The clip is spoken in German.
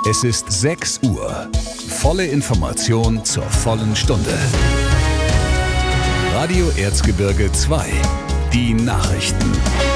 Es ist 6 Uhr. Volle Information zur vollen Stunde. Radio Erzgebirge 2. Die Nachrichten.